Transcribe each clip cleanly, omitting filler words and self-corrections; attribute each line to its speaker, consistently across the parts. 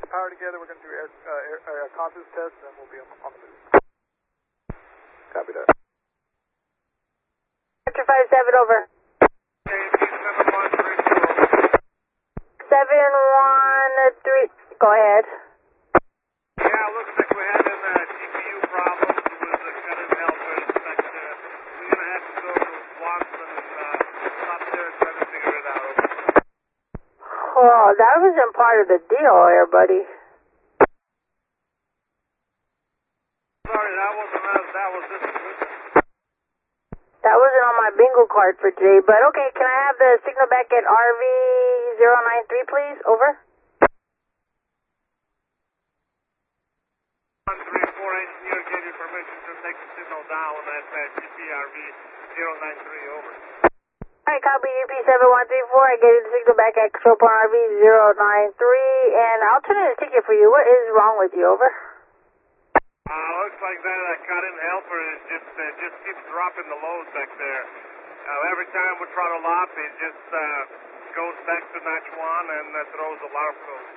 Speaker 1: power together. We're going to do a confidence test, and we'll be on the move. Copy that.
Speaker 2: Sector 5-7 over. 713. Go ahead.
Speaker 3: Yeah, it looks like we're having GPU problems with the cut-in helpers. In fact, we're going to have to go to Watson and stop there and try to figure it out.
Speaker 2: Oh, that wasn't part of the deal here, buddy.
Speaker 3: Sorry, that wasn't us. That was this.
Speaker 2: That wasn't on my bingo card for today, but okay, can I have the signal back at RV093, please? Over.
Speaker 3: 134 engineer gave you permission to take the signal down at GPRV093, over.
Speaker 2: Alright, copy UP7134. I gave you the signal back at control point RV093, and I'll turn in a ticket for you. What is wrong with you? Over.
Speaker 3: Looks like that cut-in helper is just keeps dropping the load back there. Every time we try to lop, it just goes back to notch 1 and throws alarm code.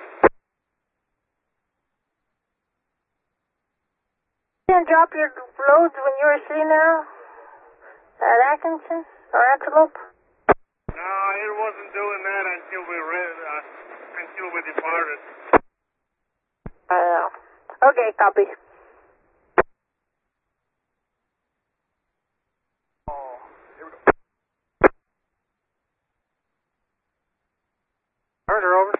Speaker 2: You didn't drop your loads when you were sitting there at Atkinson or Antelope?
Speaker 3: No, it wasn't doing that until we departed.
Speaker 2: I know. Okay, copy.
Speaker 1: Turner, over.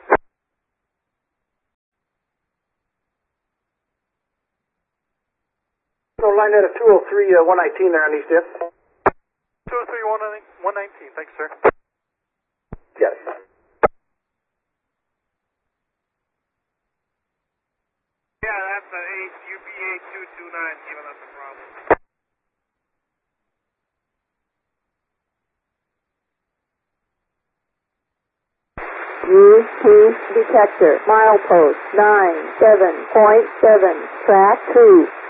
Speaker 4: Line at a 203, 119 there on East F.
Speaker 1: 203, 119, thanks, sir.
Speaker 4: Yes.
Speaker 3: Yeah, that's the UP8229 giving us a problem.
Speaker 2: UP detector, milepost 97.7, track 2.